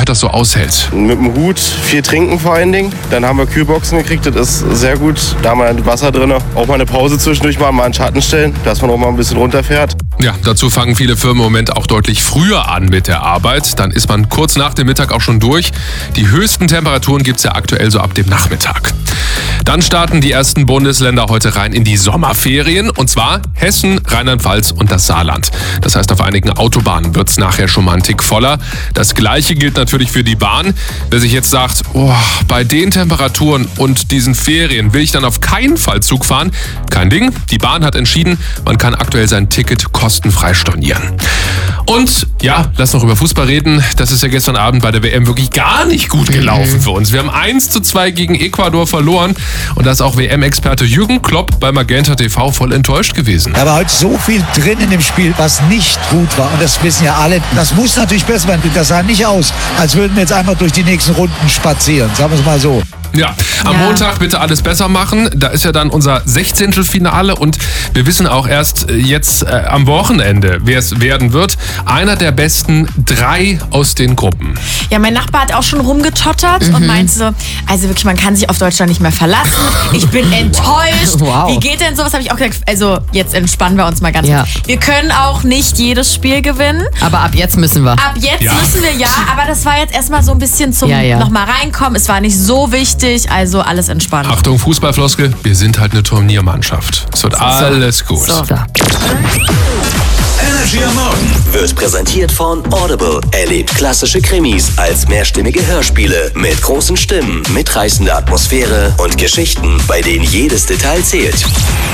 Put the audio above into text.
Zeit das so aushält. Mit dem Hut viel trinken vor allen Dingen. Dann haben wir Kühlboxen gekriegt, das ist sehr gut. Da haben wir Wasser drin. Auch mal eine Pause zwischendurch mal einen Schatten stellen, dass man auch mal ein bisschen runterfährt. Ja, dazu fangen viele Firmen im Moment auch deutlich früher an mit der Arbeit. Dann ist man kurz nach dem Mittag auch schon durch. Die höchsten Temperaturen gibt es ja aktuell so ab dem Nachmittag. Dann starten die ersten Bundesländer heute rein in die Sommerferien. Und zwar Hessen, Rheinland-Pfalz und das Saarland. Das heißt, auf einigen Autobahnen wird es nachher schon mal einen Tick voller. Das Gleiche gilt natürlich für die Bahn. Wer sich jetzt sagt, bei den Temperaturen und diesen Ferien will ich dann auf keinen Fall Zug fahren. Kein Ding. Die Bahn hat entschieden, man kann aktuell sein Ticket kostenfrei stornieren. Und ja, lass noch über Fußball reden. Das ist ja gestern Abend bei der WM wirklich gar nicht gut gelaufen für uns. Wir haben 1:2 gegen Ecuador verloren. Und da ist auch WM-Experte Jürgen Klopp bei Magenta TV voll enttäuscht gewesen. Da war heute so viel drin in dem Spiel, was nicht gut war. Und das wissen ja alle. Das muss natürlich besser werden. Das sah nicht aus, als würden wir jetzt einfach durch die nächsten Runden spazieren. Sagen wir es mal so. Ja, am Montag bitte alles besser machen. Da ist ja dann unser 16. Finale und wir wissen auch erst jetzt am Wochenende, wer es werden wird. Einer der besten 3 aus den Gruppen. Ja, mein Nachbar hat auch schon rumgetottert und meinte so, also wirklich, man kann sich auf Deutschland nicht mehr verlassen. Ich bin enttäuscht. Wow. Wie geht denn sowas? Habe ich auch gesagt, also jetzt entspannen wir uns mal ganz kurz. Wir können auch nicht jedes Spiel gewinnen. Aber ab jetzt müssen wir. Ab jetzt müssen wir aber das war jetzt erstmal so ein bisschen zum nochmal reinkommen. Es war nicht so wichtig. Also alles entspannt. Achtung, Fußballfloskel, wir sind halt eine Turniermannschaft. Es wird alles gut. So. Energy am Morgen wird präsentiert von Audible. Erlebt klassische Krimis als mehrstimmige Hörspiele mit großen Stimmen, mitreißender Atmosphäre und Geschichten, bei denen jedes Detail zählt.